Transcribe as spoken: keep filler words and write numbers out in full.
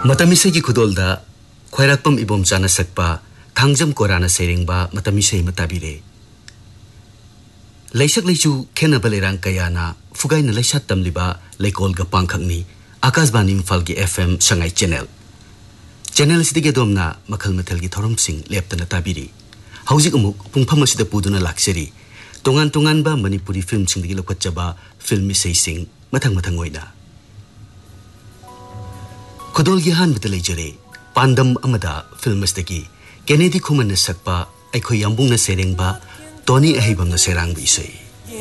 मतमिसे की खुदोलदा खैराकपम इबोम चाना सकपा थांगजम कोराना सेरेंगबा मतमिसे मताबिरे लैसक लैचु खेना बलेरांग कयाना फुगाइना लैसा तमलिबा लैकोलगा पांखकनी आकाशवाणी इम्फाल की FM Sangai channel channel सिदिगे Domna मखल मथल की थोरम सिंह लेप्तना ताबिरी हौजिक अमुक पुंगफम असिदा पुदुना लाक्सरी तोंगान तोंगानबा मणिपुरी फिल्म सिंगदगी लखचबा फिल्म इसे सिंह मथंग मथंग ओइना खुदोल की हान बतले जरे पांडम अमदा फिल्म मस्तकी केनेडी खुमन सकपा अखोय यंबुंग सेरेंगबा टोनी अहिबम सेरांग बिसई